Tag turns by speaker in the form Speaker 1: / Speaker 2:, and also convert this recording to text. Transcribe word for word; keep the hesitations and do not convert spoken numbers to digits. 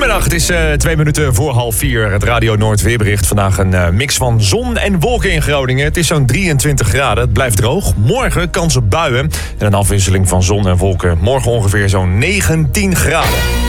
Speaker 1: Goedemiddag, het is uh, twee minuten voor half vier. Het Radio Noord weerbericht. Vandaag een uh, mix van zon en wolken in Groningen. Het is zo'n drieëntwintig graden. Het blijft droog. Morgen kans op buien. En een afwisseling van zon en wolken. Morgen ongeveer zo'n negentien graden.